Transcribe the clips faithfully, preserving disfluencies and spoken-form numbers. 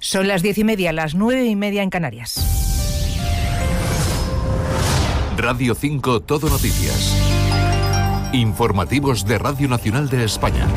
Son las diez y media, las nueve y media en Canarias. Radio cinco Todo Noticias. Informativos de Radio Nacional de España.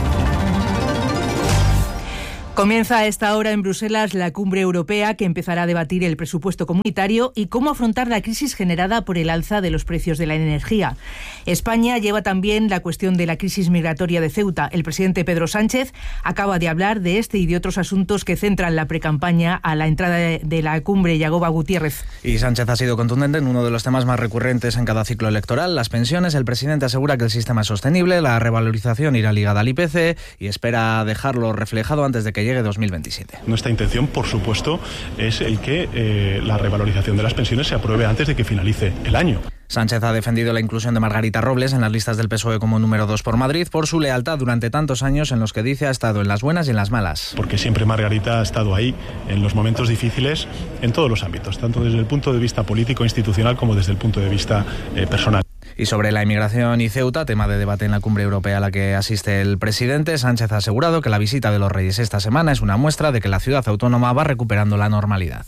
Comienza a esta hora en Bruselas la cumbre europea que empezará a debatir el presupuesto comunitario y cómo afrontar la crisis generada por el alza de los precios de la energía. España lleva también la cuestión de la crisis migratoria de Ceuta. El presidente Pedro Sánchez acaba de hablar de este y de otros asuntos que centran la precampaña a la entrada de la cumbre. Yagoba Gutiérrez. Y Sánchez ha sido contundente en uno de los temas más recurrentes en cada ciclo electoral, las pensiones. El presidente asegura que el sistema es sostenible, la revalorización irá ligada al I P C y espera dejarlo reflejado antes de que llegue dos mil veintisiete. Nuestra intención, por supuesto, es el que eh, la revalorización de las pensiones se apruebe antes de que finalice el año. Sánchez ha defendido la inclusión de Margarita Robles en las listas del P S O E como número dos por Madrid por su lealtad durante tantos años en los que dice ha estado en las buenas y en las malas. Porque siempre Margarita ha estado ahí en los momentos difíciles en todos los ámbitos, tanto desde el punto de vista político, institucional, como desde el punto de vista eh, personal. Y sobre la inmigración y Ceuta, tema de debate en la cumbre europea a la que asiste el presidente, Sánchez ha asegurado que la visita de los Reyes esta semana es una muestra de que la ciudad autónoma va recuperando la normalidad.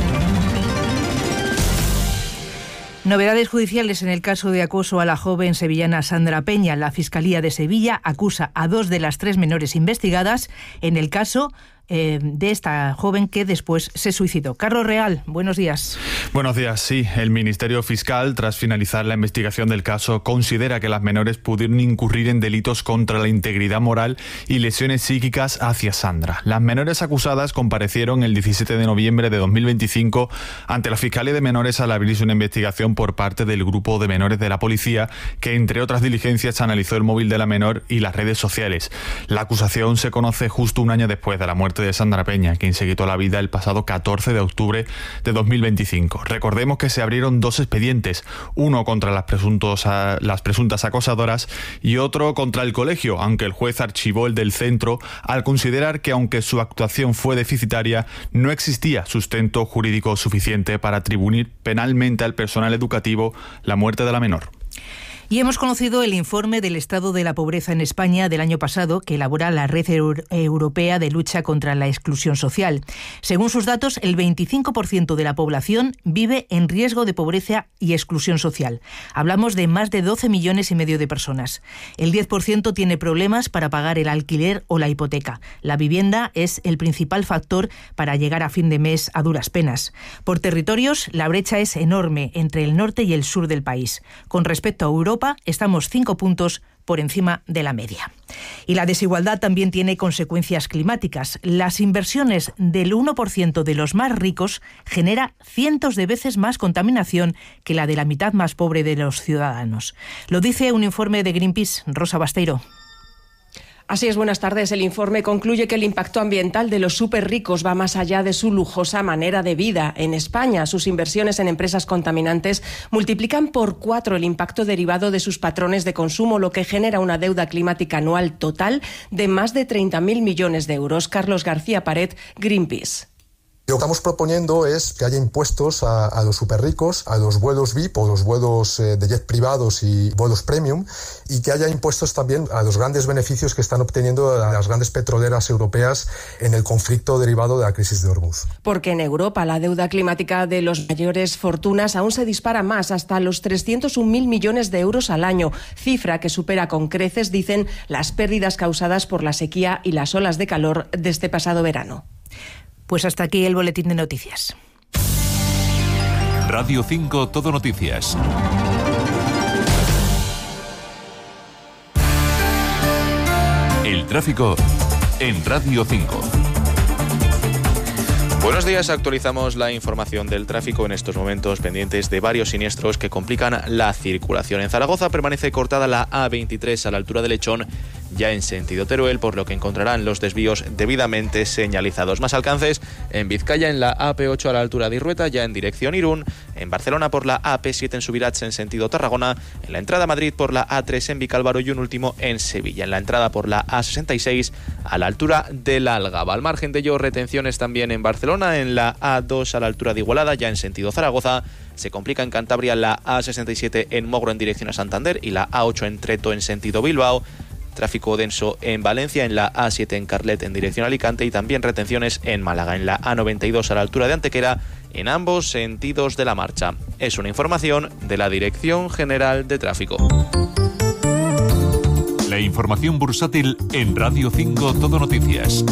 Novedades judiciales en el caso de acoso a la joven sevillana Sandra Peña. La Fiscalía de Sevilla acusa a dos de las tres menores investigadas en el caso Eh, de esta joven que después se suicidó. Carlos Real, buenos días. Buenos días, sí. El Ministerio Fiscal, tras finalizar la investigación del caso, considera que las menores pudieron incurrir en delitos contra la integridad moral y lesiones psíquicas hacia Sandra. Las menores acusadas comparecieron el diecisiete de noviembre de dos mil veinticinco ante la Fiscalía de Menores al abrirse una investigación por parte del grupo de menores de la policía que, entre otras diligencias, analizó el móvil de la menor y las redes sociales. La acusación se conoce justo un año después de la muerte de Sandra Peña, quien se quitó la vida el pasado catorce de octubre de dos mil veinticinco. Recordemos que se abrieron dos expedientes, uno contra las, presuntos, las presuntas acosadoras y otro contra el colegio, aunque el juez archivó el del centro al considerar que, aunque su actuación fue deficitaria, no existía sustento jurídico suficiente para atribuir penalmente al personal educativo la muerte de la menor. Y hemos conocido el informe del estado de la pobreza en España del año pasado que elabora la Red Europea de Lucha contra la Exclusión Social. Según sus datos, el veinticinco por ciento de la población vive en riesgo de pobreza y exclusión social. Hablamos de más de doce millones y medio de personas. El diez por ciento tiene problemas para pagar el alquiler o la hipoteca. La vivienda es el principal factor para llegar a fin de mes a duras penas. Por territorios, la brecha es enorme entre el norte y el sur del país. Con respecto a Europa, estamos cinco puntos por encima de la media. Y la desigualdad también tiene consecuencias climáticas. Las inversiones del uno por ciento de los más ricos genera cientos de veces más contaminación que la de la mitad más pobre de los ciudadanos. Lo dice un informe de Greenpeace. Rosa Basteiro. Así es, buenas tardes. El informe concluye que el impacto ambiental de los superricos va más allá de su lujosa manera de vida. En España, sus inversiones en empresas contaminantes multiplican por cuatro el impacto derivado de sus patrones de consumo, lo que genera una deuda climática anual total de más de treinta mil millones de euros. Carlos García Pared, Greenpeace. Lo que estamos proponiendo es que haya impuestos a, a los superricos, a los vuelos V I P o los vuelos eh, de jet privados y vuelos premium, y que haya impuestos también a los grandes beneficios que están obteniendo las grandes petroleras europeas en el conflicto derivado de la crisis de Hormuz. Porque en Europa la deuda climática de los mayores fortunas aún se dispara más, hasta los trescientos un mil millones de euros al año, cifra que supera con creces, dicen, las pérdidas causadas por la sequía y las olas de calor de este pasado verano. Pues hasta aquí el boletín de noticias. Radio cinco Todo Noticias. El tráfico en Radio cinco. Buenos días, actualizamos la información del tráfico en estos momentos pendientes de varios siniestros que complican la circulación. En Zaragoza permanece cortada la A veintitrés a la altura de Lechón, ya en sentido Teruel, por lo que encontrarán los desvíos debidamente señalizados. Más alcances en Vizcaya en la A P ocho a la altura de Irrueta, ya en dirección Irún, en Barcelona por la A P siete en Subirats en sentido Tarragona, en la entrada a Madrid por la A tres en Vicálvaro y un último en Sevilla, en la entrada por la A sesenta y seis a la altura del Algaba. Al margen de ello, retenciones también en Barcelona, en la A dos a la altura de Igualada, ya en sentido Zaragoza. Se complica en Cantabria la A sesenta y siete en Mogro en dirección a Santander y la A ocho en Treto en sentido Bilbao. tráfico denso en Valencia, en la A siete en Carlet en dirección a Alicante y también retenciones en Málaga, en la A noventa y dos a la altura de Antequera, en ambos sentidos de la marcha. Es una información de la Dirección General de Tráfico. La información bursátil en Radio cinco Todo Noticias.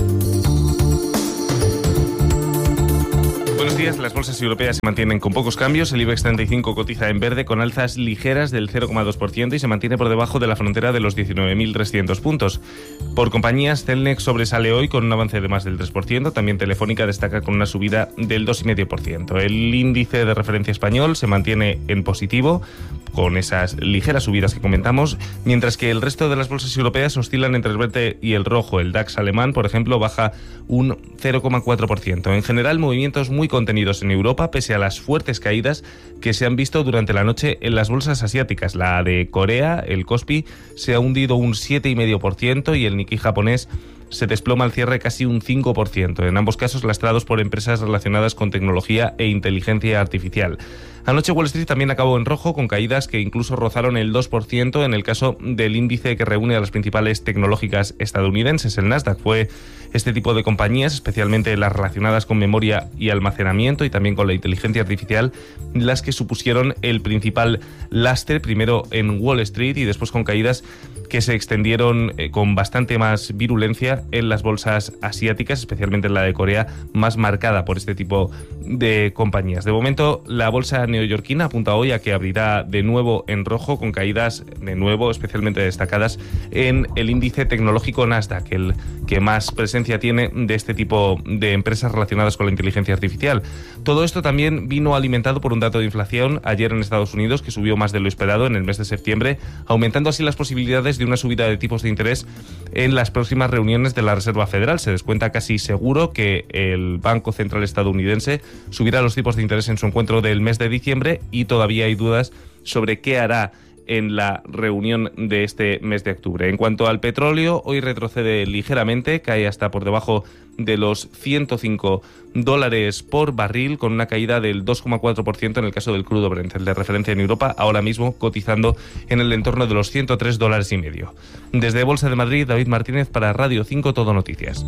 Buenos días. Las bolsas europeas se mantienen con pocos cambios. El IBEX treinta y cinco cotiza en verde con alzas ligeras del cero coma dos por ciento y se mantiene por debajo de la frontera de los diecinueve mil trescientos puntos. Por compañías, Cellnex sobresale hoy con un avance de más del tres por ciento. También Telefónica destaca con una subida del dos coma cinco por ciento. El índice de referencia español se mantiene en positivo con esas ligeras subidas que comentamos, mientras que el resto de las bolsas europeas oscilan entre el verde y el rojo. El DAX alemán, por ejemplo, baja un cero coma cuatro por ciento. En general, movimientos muy contenidos en Europa, pese a las fuertes caídas que se han visto durante la noche en las bolsas asiáticas. La de Corea, el Kospi, se ha hundido un siete coma cinco por ciento y el Nikkei japonés se desploma al cierre casi un cinco por ciento, en ambos casos lastrados por empresas relacionadas con tecnología e inteligencia artificial. Anoche Wall Street también acabó en rojo, con caídas que incluso rozaron el dos por ciento en el caso del índice que reúne a las principales tecnológicas estadounidenses. El Nasdaq fue este tipo de compañías, especialmente las relacionadas con memoria y almacenamiento y también con la inteligencia artificial, las que supusieron el principal lastre, primero en Wall Street y después con caídas que se extendieron eh, con bastante más virulencia en las bolsas asiáticas, especialmente en la de Corea, más marcada por este tipo de compañías. De momento, la bolsa neoyorquina apunta hoy a que abrirá de nuevo en rojo, con caídas de nuevo especialmente destacadas en el índice tecnológico Nasdaq, el que más presencia tiene de este tipo de empresas relacionadas con la inteligencia artificial. Todo esto también vino alimentado por un dato de inflación ayer en Estados Unidos que subió más de lo esperado en el mes de septiembre, aumentando así las posibilidades de una subida de tipos de interés en las próximas reuniones de la Reserva Federal. Se descuenta casi seguro que el Banco Central estadounidense subirá los tipos de interés en su encuentro del mes de diciembre y todavía hay dudas sobre qué hará en la reunión de este mes de octubre. En cuanto al petróleo, hoy retrocede ligeramente, cae hasta por debajo de los ciento cinco dólares por barril, con una caída del dos coma cuatro por ciento en el caso del crudo Brent, el de referencia en Europa, ahora mismo cotizando en el entorno de los ciento tres dólares y medio. Desde Bolsa de Madrid, David Martínez para Radio cinco Todo Noticias.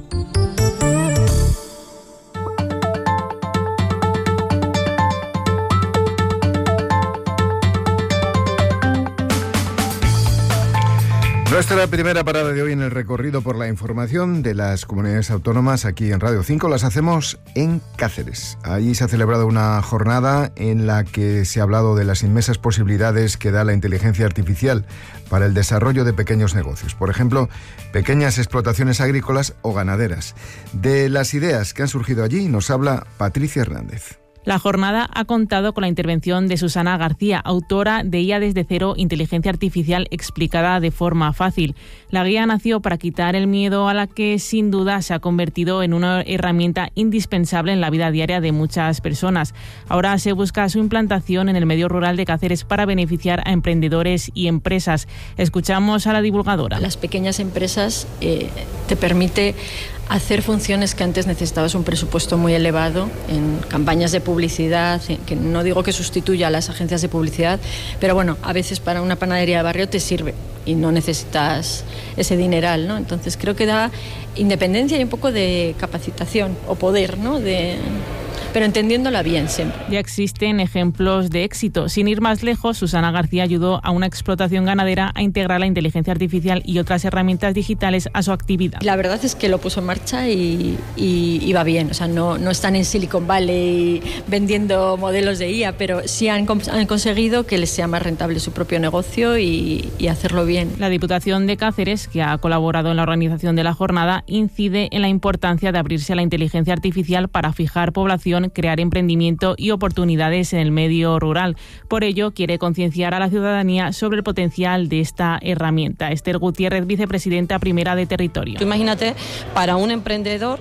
Nuestra primera parada de hoy en el recorrido por la información de las comunidades autónomas aquí en Radio cinco las hacemos en Cáceres. Allí se ha celebrado una jornada en la que se ha hablado de las inmensas posibilidades que da la inteligencia artificial para el desarrollo de pequeños negocios. Por ejemplo, pequeñas explotaciones agrícolas o ganaderas. De las ideas que han surgido allí nos habla Patricia Hernández. La jornada ha contado con la intervención de Susana García, autora de I A desde cero, Inteligencia Artificial explicada de forma fácil. La guía nació para quitar el miedo a la que sin duda se ha convertido en una herramienta indispensable en la vida diaria de muchas personas. Ahora se busca su implantación en el medio rural de Cáceres para beneficiar a emprendedores y empresas. Escuchamos a la divulgadora. Las pequeñas empresas eh, te permite hacer funciones que antes necesitabas un presupuesto muy elevado en campañas de publicidad, que no digo que sustituya a las agencias de publicidad, pero bueno, a veces para una panadería de barrio te sirve y no necesitas ese dineral, ¿no? Entonces creo que da independencia y un poco de capacitación o poder, ¿no? De... pero entendiéndola bien siempre. Ya existen ejemplos de éxito. Sin ir más lejos, Susana García ayudó a una explotación ganadera a integrar la inteligencia artificial y otras herramientas digitales a su actividad. La verdad es que lo puso en marcha y, y, y va bien. O sea, no, no están en Silicon Valley vendiendo modelos de I A, pero sí han, han conseguido que les sea más rentable su propio negocio y, y hacerlo bien. La Diputación de Cáceres, que ha colaborado en la organización de la jornada, incide en la importancia de abrirse a la inteligencia artificial para fijar población, crear emprendimiento y oportunidades en el medio rural. Por ello, quiere concienciar a la ciudadanía sobre el potencial de esta herramienta. Esther Gutiérrez, vicepresidenta primera de Territorio. Tú imagínate para un emprendedor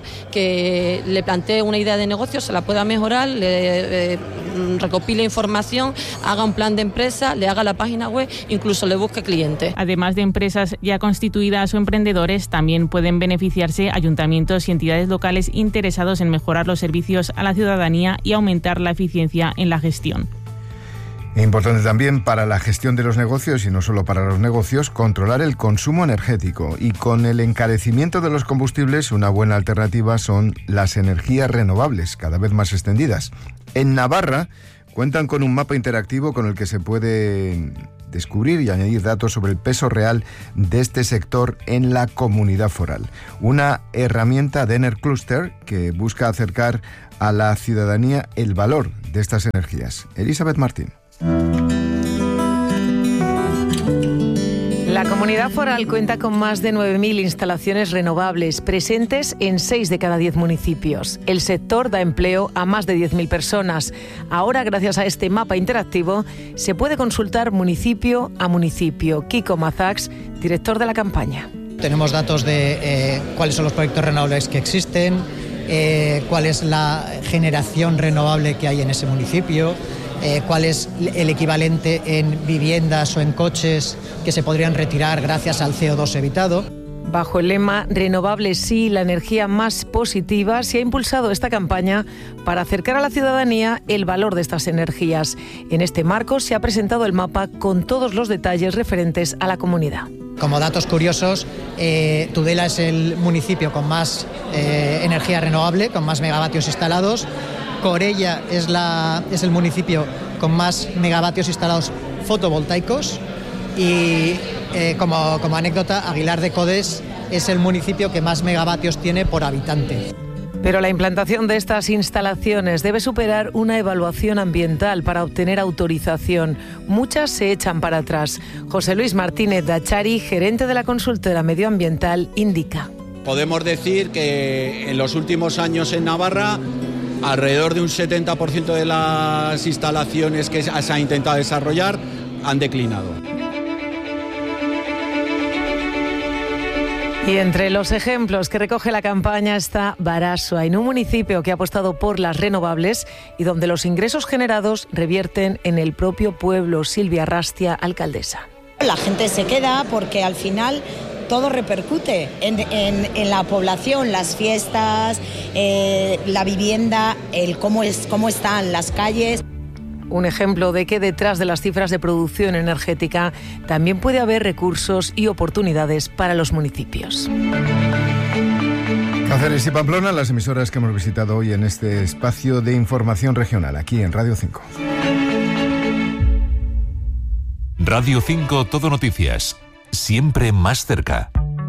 que le plantee una idea de negocio, se la pueda mejorar, le eh, recopile información, haga un plan de empresa, le haga la página web, incluso le busque clientes. Además de empresas ya constituidas o emprendedores, también pueden beneficiarse ayuntamientos y entidades locales interesados en mejorar los servicios a la ciudadanía y aumentar la eficiencia en la gestión. Es importante también para la gestión de los negocios, y no solo para los negocios, controlar el consumo energético. Y con el encarecimiento de los combustibles, una buena alternativa son las energías renovables, cada vez más extendidas. En Navarra cuentan con un mapa interactivo con el que se puede descubrir y añadir datos sobre el peso real de este sector en la comunidad foral. Una herramienta de Enercluster que busca acercar a la ciudadanía el valor de estas energías. Elizabeth Martín. La Comunidad Foral cuenta con más de nueve mil instalaciones renovables presentes en seis de cada diez municipios. El sector da empleo a más de diez mil personas. Ahora, gracias a este mapa interactivo, se puede consultar municipio a municipio. Kiko Mazax, director de la campaña. Tenemos datos de eh, cuáles son los proyectos renovables que existen, eh, cuál es la generación renovable que hay en ese municipio, Eh, cuál es el equivalente en viviendas o en coches que se podrían retirar gracias al C O dos evitado. Bajo el lema Renovables sí, la energía más positiva, se ha impulsado esta campaña para acercar a la ciudadanía el valor de estas energías. En este marco se ha presentado el mapa con todos los detalles referentes a la comunidad. Como datos curiosos, eh, Tudela es el municipio con más eh, energía renovable, con más megavatios instalados. Corella es, la, es el municipio con más megavatios instalados fotovoltaicos y eh, como, como anécdota, Aguilar de Codés es el municipio que más megavatios tiene por habitante. Pero la implantación de estas instalaciones debe superar una evaluación ambiental para obtener autorización. Muchas se echan para atrás. José Luis Martínez Dachari, gerente de la consultora medioambiental, indica. Podemos decir que en los últimos años en Navarra alrededor de un setenta por ciento de las instalaciones que se ha intentado desarrollar han declinado. Y entre los ejemplos que recoge la campaña está Barasua, en un municipio que ha apostado por las renovables y donde los ingresos generados revierten en el propio pueblo. Silvia Rastia, alcaldesa. La gente se queda porque al final todo repercute en, en, en la población, las fiestas, eh, la vivienda, el cómo, es, cómo están las calles. Un ejemplo de que detrás de las cifras de producción energética también puede haber recursos y oportunidades para los municipios. Cáceres y Pamplona, las emisoras que hemos visitado hoy en este espacio de información regional, aquí en Radio cinco. Radio cinco Todo Noticias, siempre más cerca.